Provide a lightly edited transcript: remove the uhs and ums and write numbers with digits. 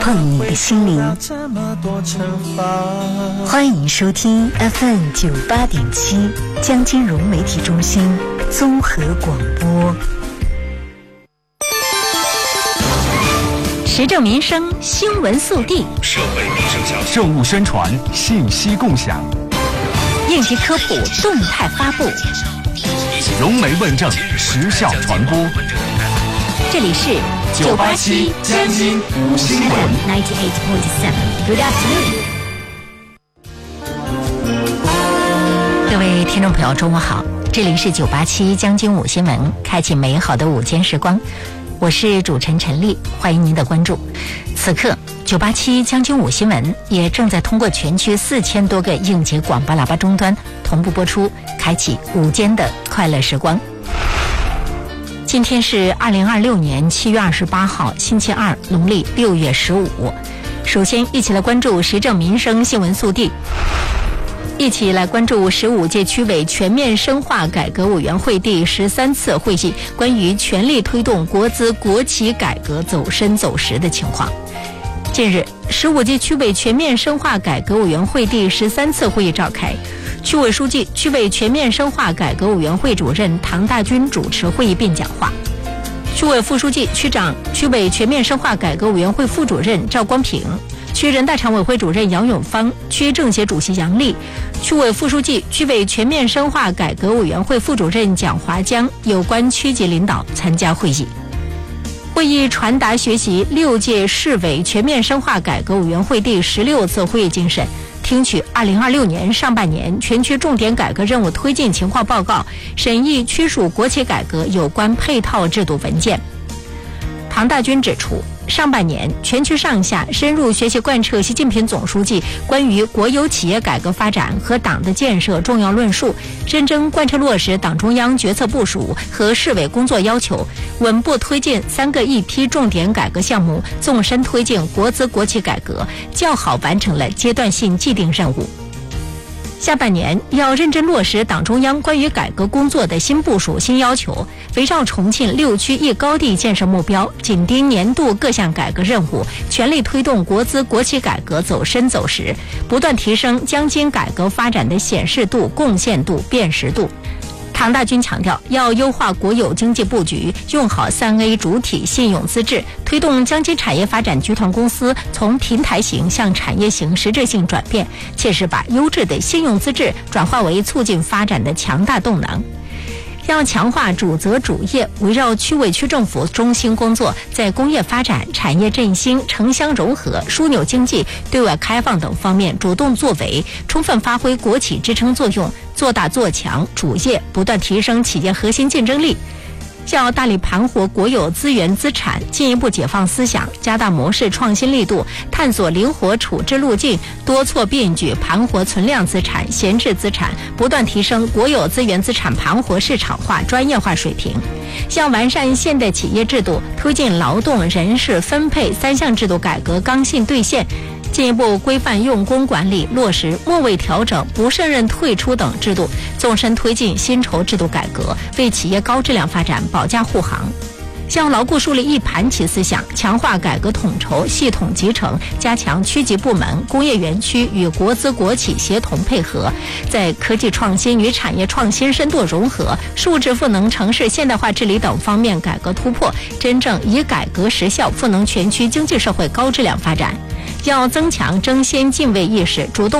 碰你的心灵。欢迎收听 FM98.7 江金融媒体中心综合广播。 时政民生新闻速递， 社会民生消息，政务宣传信息共享， 应急科普动态发布， 融媒问政时效传播。 这里是 987江津五新闻 98.7 Good afternoon， 各位听众朋友，中午好，这里是987江津五新闻，开启美好的午间时光。我是主持人陈丽，欢迎您的关注。此刻987江津五新闻也正在通过全区4000多个应急广播喇叭终端同步播出，开启午间的快乐时光。今天是2026年7月28号星期二，农历6月15。首先一起来关注时政民生新闻速递，一起来关注15届区委全面深化改革委员会第13次会议关于全力推动国资国企改革走深走实的情况。近日，15届区委全面深化改革委员会第13次会议召开，区委书记、区委全面深化改革委员会主任唐大军主持会议并讲话。区委副书记、区长、区委全面深化改革委员会副主任赵光平，区人大常委会主任杨永芳，区政协主席杨丽，区委副书记、区委全面深化改革委员会副主任蒋华江有关区级领导参加会议。会议传达学习6届市委全面深化改革委员会第16次会议精神，听取2026年上半年全区重点改革任务推进情况报告，审议区属国企改革有关配套制度文件。唐大军指出，上半年全区上下深入学习贯彻习近平总书记关于国有企业改革发展和党的建设重要论述，认真贯彻落实党中央决策部署和市委工作要求，稳步推进3个一批重点改革项目，纵深推进国资国企改革，较好完成了阶段性既定任务。下半年要认真落实党中央关于改革工作的新部署、新要求，围绕重庆6区1高地建设目标，紧盯年度各项改革任务，全力推动国资国企改革走深走实，不断提升江津改革发展的显示度、贡献度、辨识度。唐大军强调，要优化国有经济布局，用好3A 主体信用资质，推动江津产业发展集团公司从平台型向产业型实质性转变，切实把优质的信用资质转化为促进发展的强大动能。要强化主责主业，围绕区委区政府中心工作，在工业发展、产业振兴、城乡融合、枢纽经济、对外开放等方面主动作为，充分发挥国企支撑作用，做大做强主业，不断提升企业核心竞争力。要大力盘活国有资源资产，进一步解放思想，加大模式创新力度，探索灵活处置路径，多措并举盘活存量资产、闲置资产，不断提升国有资源资产盘活市场化、专业化水平。要完善现代企业制度，推进劳动人事分配3项制度改革刚性兑现，进一步规范用工管理，落实末位调整、不胜任退出等制度，纵深推进薪酬制度改革，为企业高质量发展保驾护航。要牢固树立一盘棋思想，强化改革统筹、系统集成，加强区级部门、工业园区与国资国企协同配合，在科技创新与产业创新深度融合、数字赋能城市现代化治理等方面改革突破，真正以改革实效赋能全区经济社会高质量发展。要增强争先敬畏意识，主动